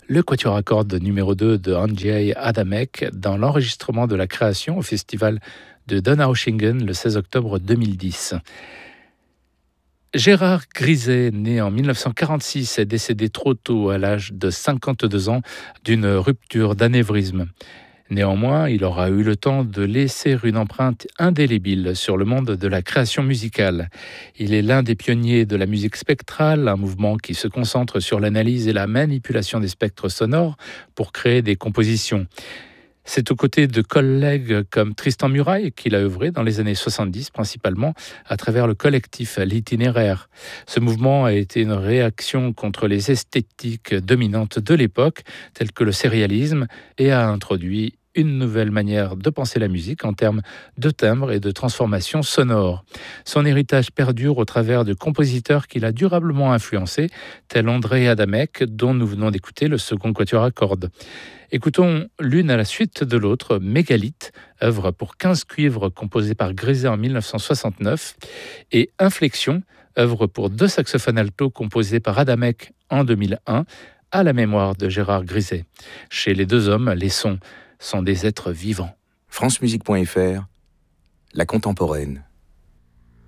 le quatuor à cordes numéro 2 de Andrzej Adamek dans l'enregistrement de la création au festival de Donaueschingen le 16 octobre 2010. Gérard Griset, né en 1946, est décédé trop tôt à l'âge de 52 ans d'une rupture d'anévrisme. Néanmoins, il aura eu le temps de laisser une empreinte indélébile sur le monde de la création musicale. Il est l'un des pionniers de la musique spectrale, un mouvement qui se concentre sur l'analyse et la manipulation des spectres sonores pour créer des compositions. C'est aux côtés de collègues comme Tristan Murail qu'il a œuvré dans les années 70, principalement à travers le collectif L'Itinéraire. Ce mouvement a été une réaction contre les esthétiques dominantes de l'époque, telles que le sérialisme, et a introduit une nouvelle manière de penser la musique en termes de timbre et de transformation sonore. Son héritage perdure au travers de compositeurs qu'il a durablement influencés, tels Andrzej Adamek, dont nous venons d'écouter le second quatuor à cordes. Écoutons l'une à la suite de l'autre, Mégalithe, œuvre pour 15 cuivres composée par Griset en 1969, et Inflexion, œuvre pour 2 saxophones alto composée par Adamek en 2001, à la mémoire de Gérard Griset. Chez les deux hommes, les sons sont des êtres vivants. francemusique.fr, la contemporaine.